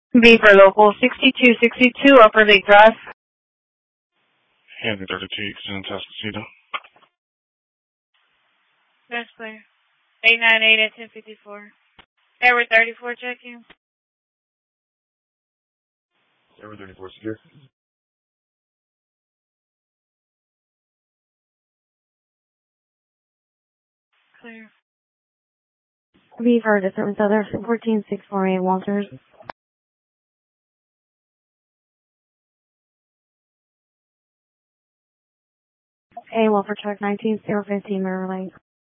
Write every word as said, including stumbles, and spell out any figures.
Beaver Local sixty-two sixty-two, Upper Lake Drive. Henry thirty-two, Eastern Tuscaloosa. That's clear. eight nine eight at ten fifty-four. Edward thirty-four, check in. Edward thirty-four, secure. Clear. Beaver, Department Southern, fourteen six four eight, Walters. A, Walter Truck, nineteen zero fifteen, Mirror Lake.